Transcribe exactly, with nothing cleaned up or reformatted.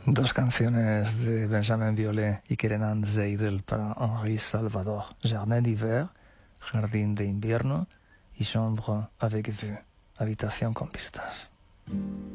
Dos canciones de Benjamin Biolay y Kerenan Zeidel para Henri Salvador. Jardin d'hiver, Jardín de invierno, y Chambre avec vue, habitación con vistas.